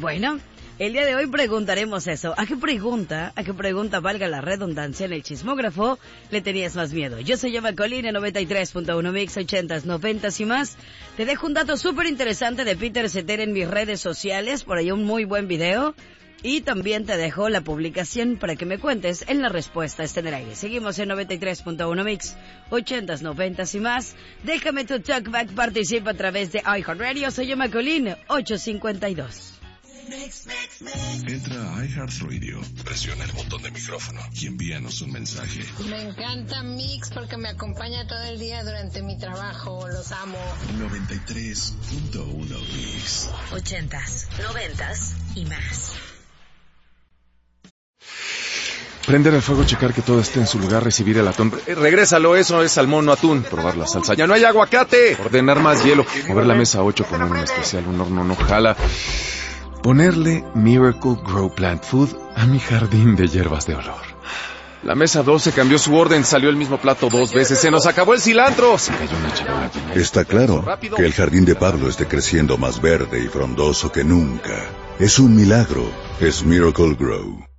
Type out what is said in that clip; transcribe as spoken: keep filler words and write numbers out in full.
Bueno, el día de hoy preguntaremos eso. ¿A qué pregunta, a qué pregunta, valga la redundancia en el chismógrafo, le tenías más miedo? Yo soy Emma Colina, noventa y tres punto uno Mix, ochentas, noventas y más. Te dejo un dato súper interesante de Peter Cetera en mis redes sociales, por ahí un muy buen video. Y también te dejo la publicación para que me cuentes en la respuesta está en el aire. Seguimos en noventa y tres punto uno Mix, ochentas, noventas y más. Déjame tu talkback, participa a través de iHeartRadio. Soy Emma Colina, ochocientos cincuenta y dos. Entra a iHeartRadio, presiona el botón de micrófono y envíanos un mensaje. Me encanta Mix porque me acompaña todo el día durante mi trabajo, los amo. noventa y tres punto uno Mix. Ochentas, noventas y más. Prender el fuego, checar que todo esté en su lugar, recibir el atún. Eh, regrésalo, eso es salmón, no atún. Probar la salsa. ¡Ya no hay aguacate! Ordenar más hielo. Mover la mesa ocho, poner un especial, un horno no jala. Ponerle Miracle Grow Plant Food a mi jardín de hierbas de olor. La mesa doce cambió su orden, salió el mismo plato dos veces. ¡Se nos acabó el cilantro! Se cayó una charola. Está claro que el jardín de Pablo esté creciendo más verde y frondoso que nunca. Es un milagro. Es Miracle Grow.